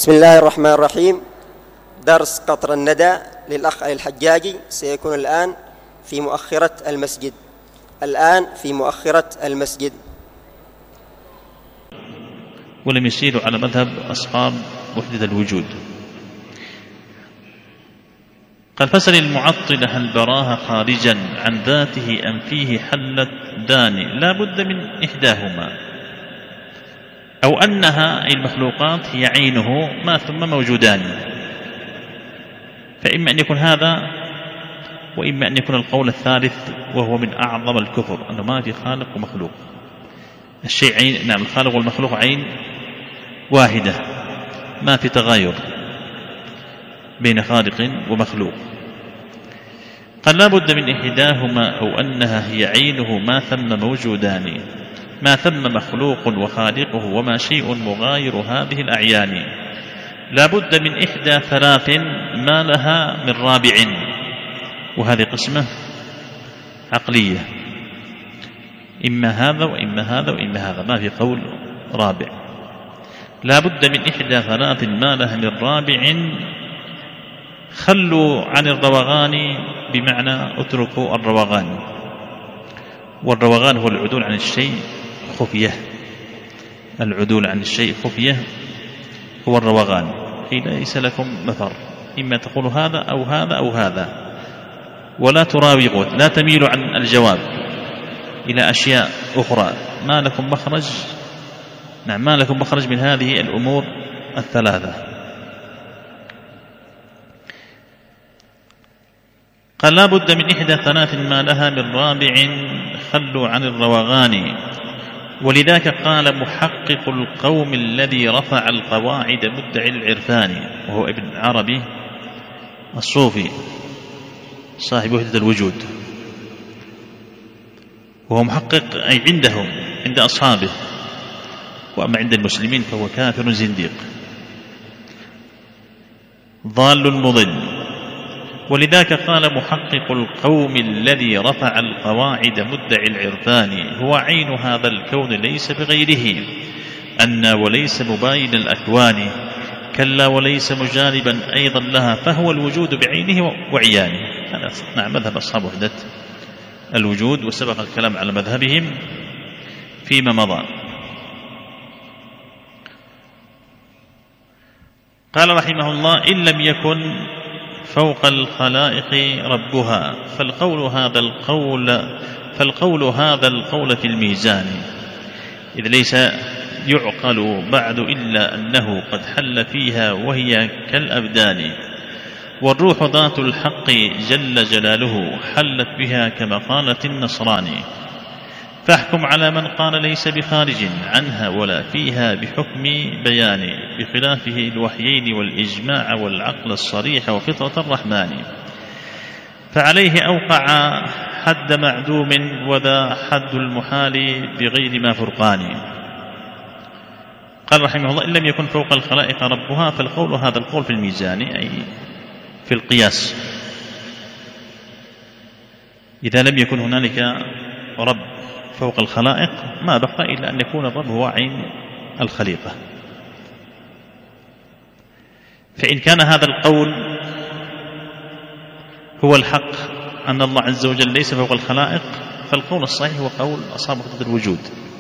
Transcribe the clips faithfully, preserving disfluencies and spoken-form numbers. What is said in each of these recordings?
بسم الله الرحمن الرحيم. درس قطر الندى للأخ علي الحجاجي سيكون الآن في مؤخرة المسجد الآن في مؤخرة المسجد. ولم يسيروا على مذهب أصحاب وحدة الوجود. قال: فسل المعطل هل براها خارجا عن ذاته أم فيه حلت داني، لا بد من إحداهما، أو أنها أي المخلوقات هي عينه ما ثم موجودان، فإما أن يكون هذا وإما أن يكون القول الثالث، وهو من أعظم الكفر، أنه ما في خالق ومخلوق. الشيء عين، نعم، الخالق والمخلوق عين واحدة، ما في تغاير بين خالق ومخلوق. قال: لا بد من إحداهما، أو أنها هي عينه ما ثم موجودان، ما ثم مخلوق وخالقه وما شيء مغاير هذه الأعيان. لا بد من إحدى ثلاث ما لها من رابع، وهذه قسمة عقلية، إما هذا وإما هذا وإما هذا، ما في قول رابع. لا بد من إحدى ثلاث ما لها من رابع، خلوا عن الروغان، بمعنى اتركوا الروغان، والروغان هو العدول عن الشيء خفية، العدول عن الشيء خفية هو الروغان. قيل: ليس لكم مفر، إما تقول هذا أو هذا أو هذا، ولا تراوغوا، لا تميلوا عن الجواب إلى أشياء أخرى، ما لكم مخرج، نعم، ما لكم مخرج من هذه الأمور الثلاثة. قال: لا بد من إحدى ثلاث ما لها من رابع، خلوا عن الروغان. ولذاك قال محقق القوم الذي رفع القواعد مدعي العرفان، وهو ابن عربي الصوفي صاحب وحدة الوجود، وهو محقق أي عندهم، عند أصحابه، وأما عند المسلمين فهو كافر زنديق ضال مضل. ولذاك قال محقق القوم الذي رفع القواعد مدعي العرفان، هو عين هذا الكون ليس بغيره، أن وليس مباين الأكوان، كلا وليس مجانبا أيضا لها، فهو الوجود بعينه وعيانه. هذا نعم مذهب أصحاب وحدة الوجود، وسبق الكلام على مذهبهم فيما مضى. قال رحمه الله: إن لم يكن فوق الخلائق ربها، فالقول هذا القول فالقول هذا القول في الميزان، إذ ليس يعقل بعد إلا أنه قد حل فيها وهي كالأبدان، والروح ذات الحق جل جلاله حلت بها كما قالت النصراني، فاحكم على من قال ليس بخارج عنها ولا فيها بحكم بيان، بخلافه الوحيين والإجماع والعقل الصريح وفطرة الرحمن، فعليه أوقع حد معدوم، وذا حد المحال بغير ما فرقان. قال رحمه الله: إن لم يكن فوق الخلائق ربها، فالقول هذا القول في الميزان، أي في القياس، إذا لم يكن هنالك رب فوق الخلائق ما بقى إلا أن يكون الرب هو عين الخليقة. فإن كان هذا القول هو الحق، أن الله عز وجل ليس فوق الخلائق، فالقول الصحيح هو قول أصحاب وحدة الوجود،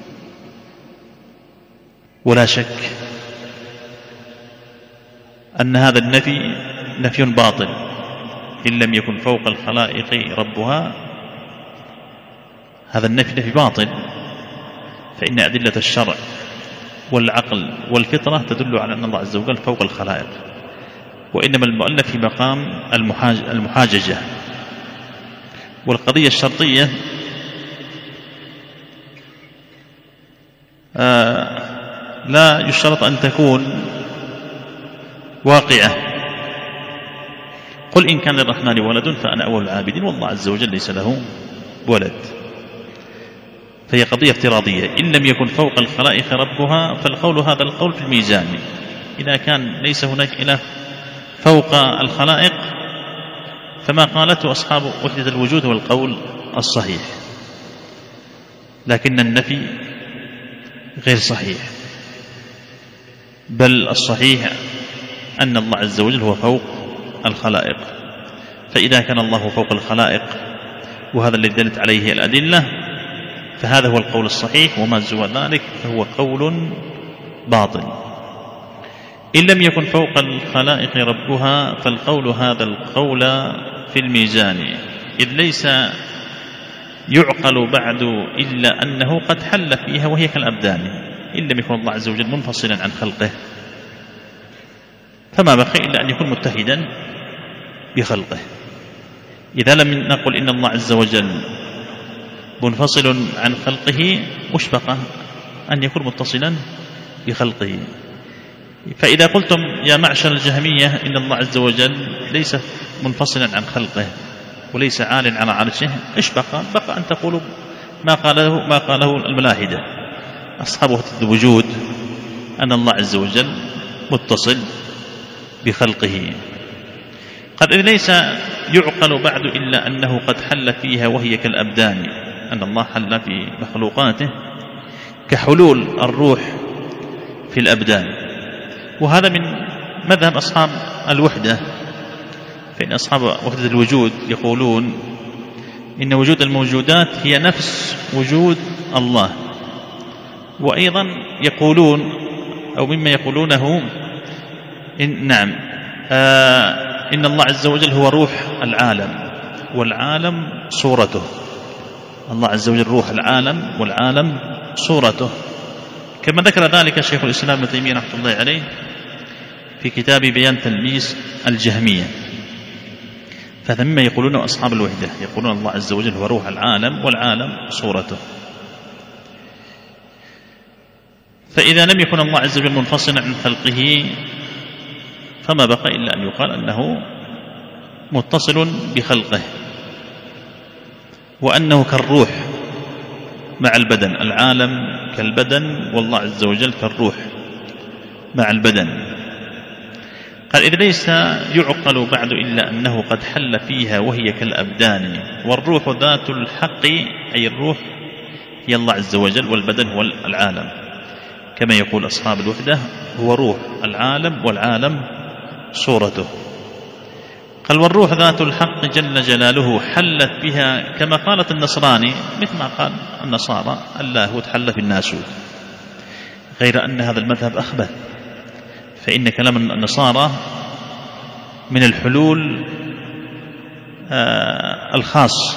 ولا شك أن هذا النفي نفي باطل. إن لم يكن فوق الخلائق ربها، هذا النفي نفي باطل، فإن أدلة الشرع والعقل والفطرة تدل على أن الله عز وجل فوق الخلائق، وإنما المؤلف في مقام المحاججة. والقضية الشرطية آه لا يشترط أن تكون واقعة. قل إن كان للرحمن ولد فأنا أول العابدين، والله عز وجل ليس له ولد، فهي قضية افتراضية. إن لم يكن فوق الخلائق ربها، فالقول هذا القول في الميزان، إذا كان ليس هناك إله فوق الخلائق، فما قالته أصحاب وحدة الوجود هو القول الصحيح، لكن النفي غير صحيح، بل الصحيح أن الله عز وجل هو فوق الخلائق. فإذا كان الله فوق الخلائق وهذا الذي دلت عليه الأدلة فهذا هو القول الصحيح، وما سوى ذلك فهو قول باطل. إن لم يكن فوق الخلائق ربها فالقول هذا القول في الميزان، إذ ليس يعقل بعد إلا أنه قد حل فيها وهي كالأبدان. إن لم يكن الله عز وجل منفصلا عن خلقه فما بقي إلا أن يكون متحدا بخلقه. إذا لم نقل إن الله عز وجل منفصل عن خلقه وش بقى؟ أن يكون متصلا بخلقه. فإذا قلتم يا معشر الجهمية إن الله عز وجل ليس منفصلا عن خلقه وليس عال على عرشه، إيش بقى؟ بقى أن تقولوا ما قاله ما قاله الملاحدة أصحاب وحدة الوجود، أن الله عز وجل متصل بخلقه. قد إذ ليس يعقل بعد إلا أنه قد حل فيها وهي كالأبدان، أن الله حل في مخلوقاته كحلول الروح في الأبدان. وهذا من مذهب أصحاب الوحدة، فإن أصحاب وحدة الوجود يقولون إن وجود الموجودات هي نفس وجود الله. وأيضا يقولون أو مما يقولونه إن نعم آه إن الله عز وجل هو روح العالم والعالم صورته. الله عز وجل روح العالم والعالم صورته، كما ذكر ذلك شيخ الإسلام ابن تيمية رحمه الله عليه في كتاب بيان تلبيس الجهمية. فهذا مما يقولون أصحاب الوحدة، يقولون الله عز وجل هو روح العالم والعالم صورته. فإذا لم يكن الله عز وجل منفصلا عن خلقه فما بقى إلا أن يقال أنه متصل بخلقه، وأنه كالروح مع البدن، العالم كالبدن والله عز وجل كالروح مع البدن. قال إذ ليس يعقل بعد إلا أنه قد حل فيها وهي كالأبدان، والروح ذات الحق أي الروح هي الله عز وجل، والبدن هو العالم، كما يقول أصحاب الوحدة هو روح العالم والعالم صورته. قال والروح ذات الحق جل جلاله حلت بها، كما قالت النصراني مثل ما قال النصارى اللاهوت حل في الناسوت، غير أن هذا المذهب أخبث، فإن كلام النصارى من الحلول آه الخاص،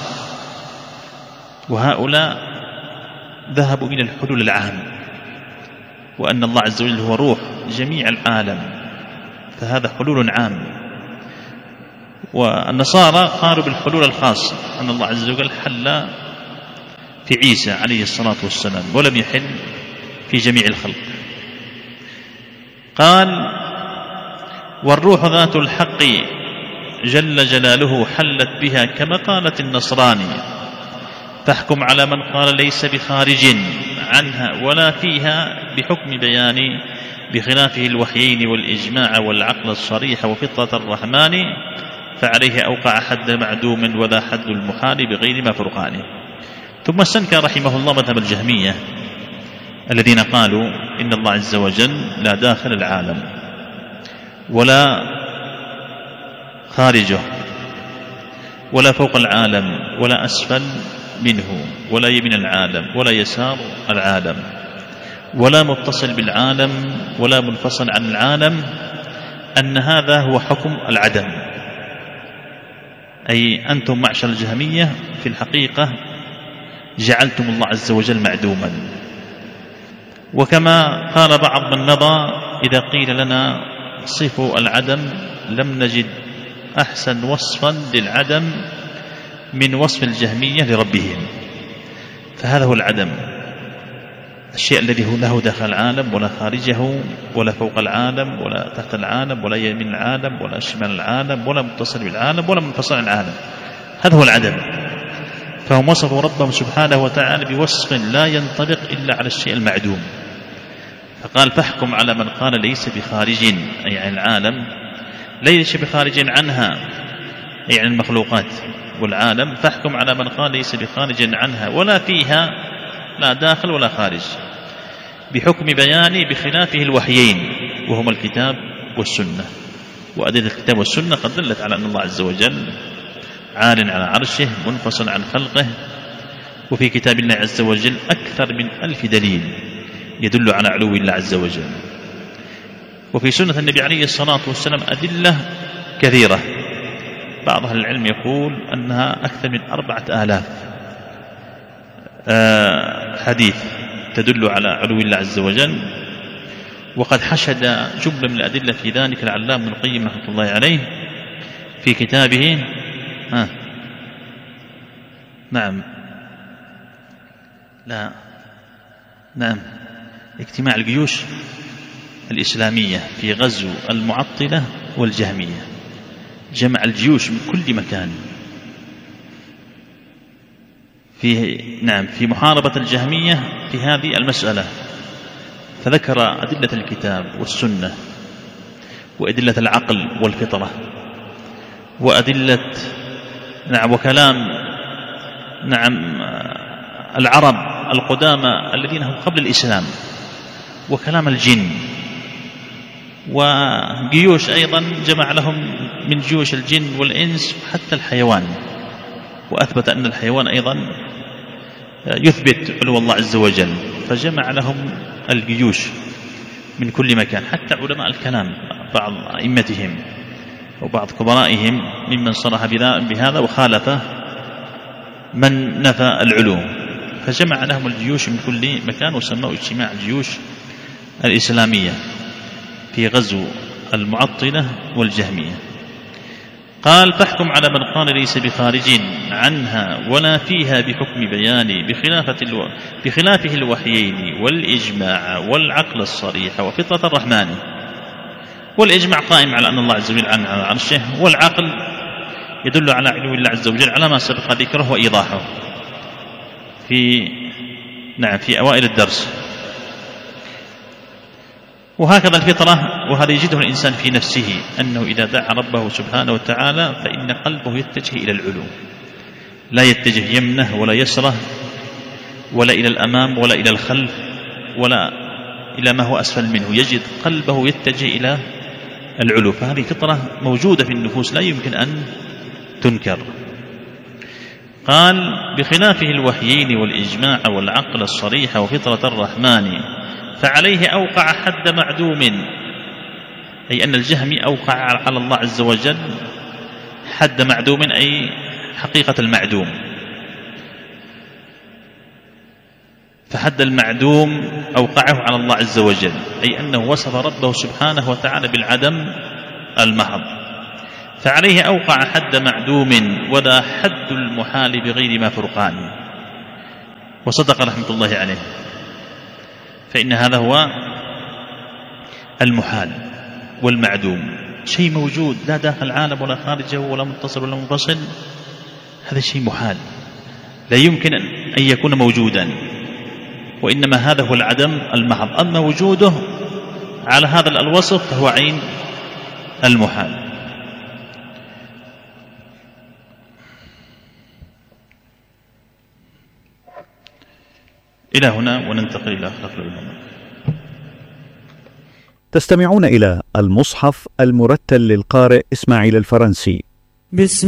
وهؤلاء ذهبوا إلى الحلول العام، وأن الله عز وجل هو روح جميع العالم، فهذا حلول عام. والنصارى قالوا بالحلول الخاص، أن الله عز وجل حل في عيسى عليه الصلاة والسلام ولم يحل في جميع الخلق. قال والروح ذات الحق جل جلاله حلت بها، كما قالت النصراني تحكم على من قال ليس بخارج عنها ولا فيها بحكم بيان بخلافه الوحيين والإجماع والعقل الصريح وفطرة الرحمن، فعليه أوقع حد معدوم وذا حد المحال بغير ما فرقانه. ثم استنكر رحمه الله مذهب الجهمية الذين قالوا إن الله عز وجل لا داخل العالم ولا خارجه ولا فوق العالم ولا أسفل منه ولا يمين العالم ولا يسار العالم ولا متصل بالعالم ولا منفصل عن العالم، أن هذا هو حكم العدم. أي أنتم معشر الجهمية في الحقيقة جعلتم الله عز وجل معدوما. وكما قال بعض من نظى إذا قيل لنا صفوا العدم لم نجد أحسن وصفا للعدم من وصف الجهمية لربهم. فهذا هو العدم، الشيء الذي هو له داخل العالم ولا خارجه ولا فوق العالم ولا تحت العالم ولا يمين العالم ولا شمال العالم ولا متصل بالعالم ولا منفصل عن العالم، هذا هو العدم. فهم وصفوا ربهم سبحانه وتعالى بوصف لا ينطبق إلا على الشيء المعدوم. فقال فاحكم على من قال ليس بخارج أي عن العالم، ليس بخارج عنها أي عن المخلوقات والعالم، فاحكم على من قال ليس بخارج عنها ولا فيها لا داخل ولا خارج، بحكم بيان بخلافه الوحيين وهما الكتاب والسنة. وأدلة الكتاب والسنة قد دلت على أن الله عز وجل عال على عرشه منفصل عن خلقه. وفي كتاب الله عز وجل أكثر من ألف دليل يدل على علو الله عز وجل. وفي سنة النبي عليه الصلاة والسلام أدلة كثيرة، بعض أهل العلم يقول أنها أكثر من أربعة آلاف حديث تدل على علو الله عز وجل. وقد حشد جملة من الأدلة في ذلك العلامة ابن القيم رحمة الله عليه في كتابه ها نعم لا نعم اجتماع الجيوش الإسلامية في غزو المعطلة والجهمية، جمع الجيوش من كل مكان في نعم في محاربة الجهمية في هذه المسألة، فذكر أدلة الكتاب والسنة وأدلة العقل والفطرة وأدلة نعم وكلام نعم العرب القدامى الذين هم قبل الإسلام، وكلام الجن، وجيوش أيضا جمع لهم من جيوش الجن والإنس حتى الحيوان، وأثبت أن الحيوان أيضا يثبت علو الله عز وجل، فجمع لهم الجيوش من كل مكان، حتى علماء الكلام بعض أئمتهم وبعض كبرائهم ممن صرح بهذا وخالف من نفى العلوم، فجمع لهم الجيوش من كل مكان وسموه اجتماع الجيوش الإسلامية في غزو المعطلة والجهمية. قال فاحكم على من قال ليس بخارج عنها ولا فيها بحكم بيان بخلافة الو... بخلافه الوحيين والإجماع والعقل الصريح وفطرة الرحمن. والإجماع قائم على أن الله عز وجل على عرشه، والعقل يدل على علو الله عز وجل على ما سبق ذكره وإيضاحه في نعم في أوائل الدرس. وهكذا الفطرة، وهذا يجده الإنسان في نفسه أنه إذا دعا ربه سبحانه وتعالى فإن قلبه يتجه إلى العلو، لا يتجه يمنه ولا يسره ولا إلى الأمام ولا إلى الخلف ولا إلى ما هو أسفل منه، يجد قلبه يتجه إلى العلو، فهذه فطرة موجودة في النفوس لا يمكن أن تنكر. قال بخلافه الوحيين والإجماع والعقل الصريح وفطرة الرحمن فعليه أوقع حد معدوم، أي أن الجهمي أوقع على الله عز وجل حد معدوم، أي حقيقة المعدوم. فحد المعدوم أوقعه على الله عز وجل، أي أنه وصف ربه سبحانه وتعالى بالعدم المحض، فعليه أوقع حد معدوم وذا حد المحال بغير ما فرقان. وصدق رحمة الله عليه، فإن هذا هو المحال والمعدوم، شيء موجود لا داخل العالم ولا خارجه ولا متصل ولا منفصل، هذا شيء محال لا يمكن أن يكون موجودا، وإنما هذا هو العدم المحض. أما وجوده على هذا الوصف فهو عين المحال. إلى هنا وننتقل إلى أخلاق العلماء. تستمعون إلى المصحف المرتل للقارئ إسماعيل الفرنسي. بسم